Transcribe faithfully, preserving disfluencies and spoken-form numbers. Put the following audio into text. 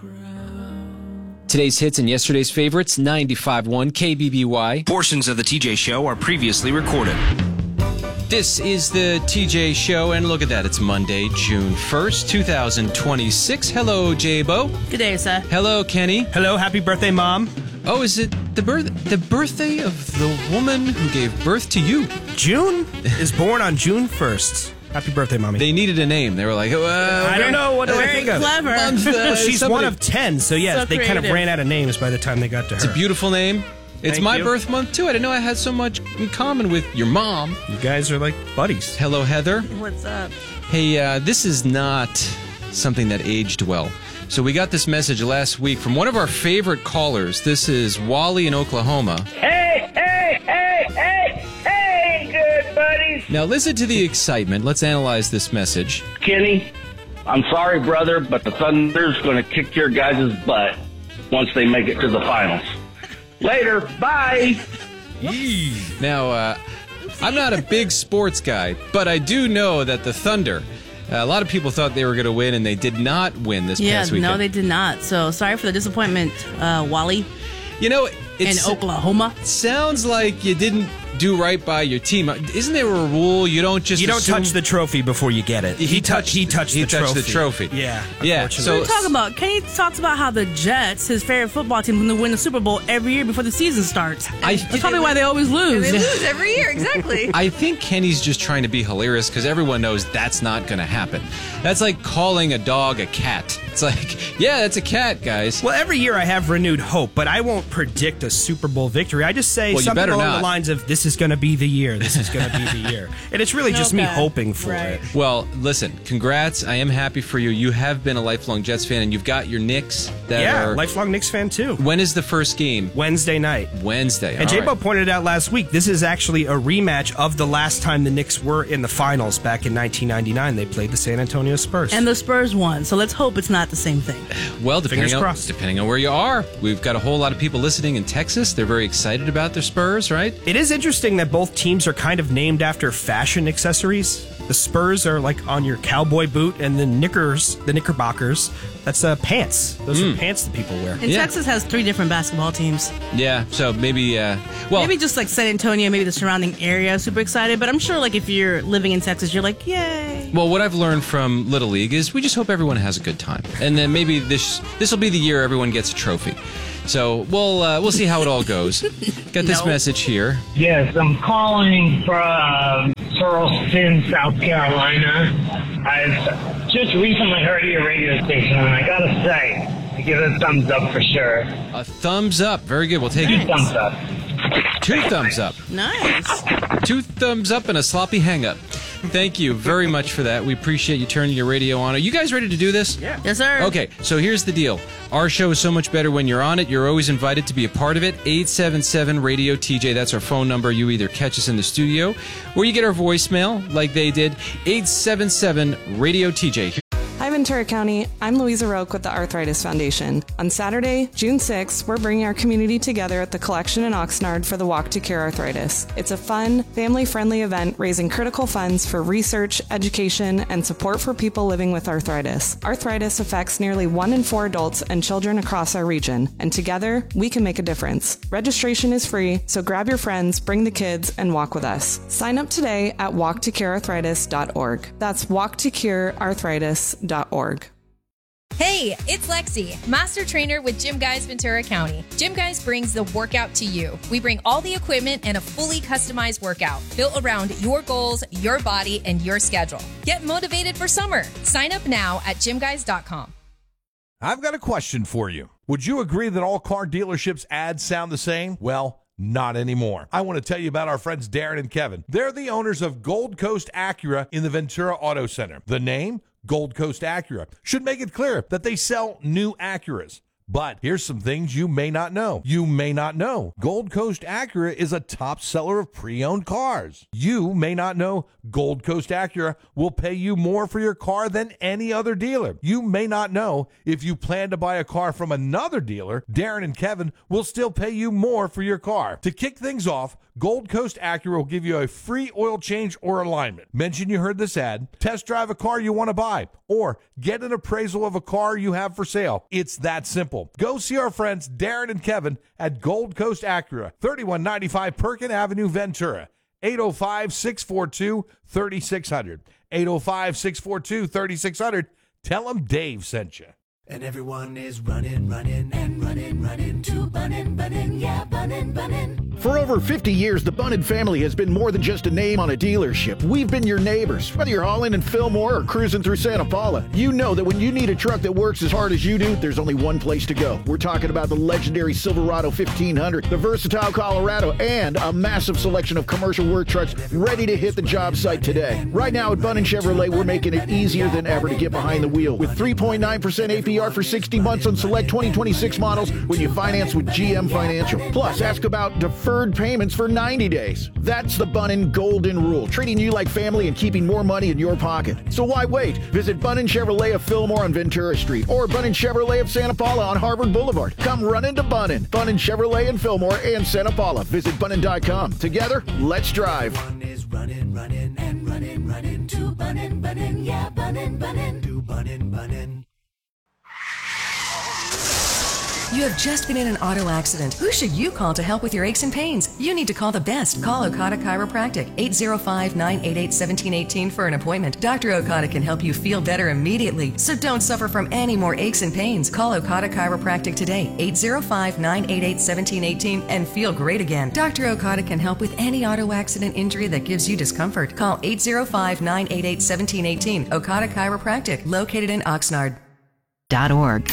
Today's hits and yesterday's favorites, ninety-five point one K B B Y. Portions of the T J Show are previously recorded. This is the T J Show, and look at that. It's Monday, June first, twenty twenty-six. Hello, J-Bo. Good day, sir. Hello, Kenny. Hello, happy birthday, Mom. Oh, is it the birth the birthday of the woman who gave birth to you? June is born on June first. Happy birthday, Mommy. They needed a name. They were like, uh, I don't know. What do I Very think of? clever. Mom's, uh, Well, she's somebody- one of ten, so yes, So they kind of creative. ran out of names by the time they got to her. It's a beautiful name. It's Thank my you. birth month, too. I didn't know I had so much in common with your mom. You guys are like buddies. Hello, Heather. What's up? Hey, uh, this is not something that aged well. So we got this message last week from one of our favorite callers. This is Wally in Oklahoma. Hey, hey, hey, hey, hey, good buddies. Now listen to the excitement. Let's analyze this message. Kenny, I'm sorry, brother, but the Thunder's going to kick your guys' butt once they make it to the finals. Later, bye. Now, uh, I'm not a big sports guy, but I do know that the Thunder, uh, a lot of people thought they were going to win, and they did not win this Yeah, past weekend. no, they did not. So sorry for the disappointment, uh, Wally You know, in it's, Oklahoma. it sounds like you didn't do right by your team. Isn't there a rule you don't just You don't assume- touch the trophy before you get it. He touched. touched- He touched. he the touched trophy. the trophy. Yeah. Yeah, unfortunately. so- What are you talking about? Kenny talks about how the Jets, his favorite football team, is going to win the Super Bowl every year before the season starts. I- That's probably why they always lose. They lose every year, exactly. I think Kenny's just trying to be hilarious because everyone knows that's not going to happen. That's like calling a dog a cat. It's like, yeah, that's a cat, guys. Well, every year I have renewed hope, but I won't predict a Super Bowl victory. I just say Well, you something better along not. the lines of, this is going to be the year, this is going to be the year. And it's really just me Okay. hoping for Right. it. Well, listen, congrats. I am happy for you. You have been a lifelong Jets fan, and you've got your Knicks that Yeah, are... lifelong Knicks fan too. When is the first game? Wednesday night. Wednesday. And All J-Bo right. pointed out last week, this is actually a rematch of the last time the Knicks were in the finals back in nineteen ninety-nine. They played the San Antonio Spurs. And the Spurs won, so let's hope it's not the same thing. Well, depending Fingers on, crossed. depending on where you are, we've got a whole lot of people listening in Texas. They're very excited about their Spurs, right? It is interesting that both teams are kind of named after fashion accessories. The Spurs are like on your cowboy boot, and the Knickers, the Knickerbockers, that's uh, pants. Those Hmm. are pants that people wear. And Yeah. Texas has three different basketball teams. Yeah, so maybe, uh, well, Maybe just like San Antonio, maybe the surrounding area, super excited. But I'm sure like if you're living in Texas, you're like, yay. well, what I've learned from Little League is we just hope everyone has a good time. And then maybe this this will be the year everyone gets a trophy. So we'll uh, we'll see how it all goes. Got this No. message here. Yes, I'm calling from Charleston, South Carolina. I've just recently heard your radio station, and I gotta say, I give it a thumbs up for sure. A thumbs up. Very good. We'll take Two it. thumbs up. Two thumbs up. Nice. Two thumbs up and a sloppy hang up. Thank you very much for that. We appreciate you turning your radio on. Are you guys ready to do this? Yeah. Yes, sir. Okay, so here's the deal. Our show is so much better when you're on it. You're always invited to be a part of it. eight seven seven radio T J, that's our phone number. You either catch us in the studio or you get our voicemail like they did. eight seven seven radio T J. Hi, Ventura County. I'm Louisa Roque with the Arthritis Foundation. On Saturday, June sixth, we're bringing our community together at the Collection in Oxnard for the Walk to Cure Arthritis. It's a fun, family-friendly event raising critical funds for research, education, and support for people living with arthritis. Arthritis affects nearly one in four adults and children across our region, and together, we can make a difference. Registration is free, so grab your friends, bring the kids, and walk with us. Sign up today at walk to cure arthritis dot org. That's walk to cure arthritis dot org. Hey, it's Lexi, Master Trainer with Gym Guys Ventura County. Gym Guys brings the workout to you. We bring all the equipment and a fully customized workout built around your goals, your body, and your schedule. Get motivated for summer. Sign up now at gym guys dot com. I've got a question for you. Would you agree that all car dealerships ads sound the same? Well, not anymore. I want to tell you about our friends Darren and Kevin. They're the owners of Gold Coast Acura in the Ventura Auto Center. The name, Gold Coast Acura, should make it clear that they sell new Acuras. But here's some things you may not know. You may not know Gold Coast Acura is a top seller of pre-owned cars. You may not know Gold Coast Acura will pay you more for your car than any other dealer. You may not know if you plan to buy a car from another dealer, Darren and Kevin will still pay you more for your car. To kick things off, Gold Coast Acura will give you a free oil change or alignment. Mention you heard this ad, test drive a car you want to buy, or get an appraisal of a car you have for sale. It's that simple. Go see our friends Darren and Kevin at Gold Coast Acura, thirty-one ninety-five Perkin Avenue, Ventura. eight oh five, six four two, three six zero zero. eight oh five, six four two, three six zero zero. Tell them Dave sent you. And everyone is running, running, and running, running to Bunnin', Bunnin', yeah, Bunnin', Bunnin'. For over fifty years, the Bunnin family has been more than just a name on a dealership. We've been your neighbors. Whether you're hauling in Fillmore or cruising through Santa Paula, you know that when you need a truck that works as hard as you do, there's only one place to go. We're talking about the legendary Silverado fifteen hundred, the versatile Colorado, and a massive selection of commercial work trucks ready to hit the job site today. Right now at Bunnin Chevrolet, we're making it easier than ever to get behind the wheel with three point nine percent A P R for sixty months on select twenty twenty-six models when you finance with G M Financial. Plus, ask about deferred payments for ninety days. That's the Bunnin golden rule, treating you like family and keeping more money in your pocket. So why wait? Visit Bunnin Chevrolet of Fillmore on Ventura Street or Bunnin Chevrolet of Santa Paula on Harvard Boulevard. Come run into Bunnin. Bunnin Chevrolet in Fillmore and Santa Paula. Visit Bunnin dot com. Together, let's drive. Everyone is running, running, and running, running to Bunnin', Bunnin', yeah, Bunnin', Bunnin', to Bunnin', Bunnin'. You have just been in an auto accident. Who should you call to help with your aches and pains? You need to call the best. Call Okada Chiropractic, eight oh five, nine eight eight, one seven one eight for an appointment. Doctor Okada can help you feel better immediately, so don't suffer from any more aches and pains. Call Okada Chiropractic today, eight oh five, nine eight eight, one seven one eight, and feel great again. Doctor Okada can help with any auto accident injury that gives you discomfort. Call eight oh five, nine eight eight, one seven one eight. Okada Chiropractic, located in Oxnard. Dot org.